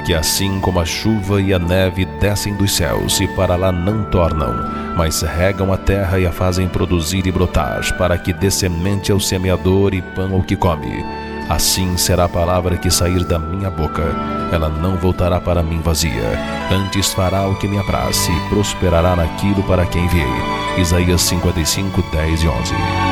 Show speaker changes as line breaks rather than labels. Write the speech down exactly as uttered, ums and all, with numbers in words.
Porque assim como a chuva e a neve descem dos céus e para lá não tornam, mas regam a terra e a fazem produzir e brotar, para que dê semente ao semeador e pão ao que come, assim será a palavra que sair da minha boca. Ela não voltará para mim vazia, antes fará o que me apraz e prosperará naquilo para que enviei. Isaías cinquenta e cinco, dez e onze.